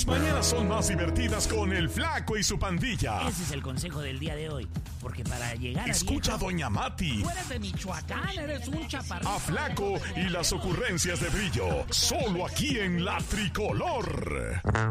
Tus mañanas son más divertidas con el Flaco y su pandilla. Ese es el consejo del día de hoy. Porque para llegar a Escucha a Doña Mati. Tú eres de Michoacán, eres un chaparrito. A Flaco y las ocurrencias de Brillo. Solo aquí en La Tricolor.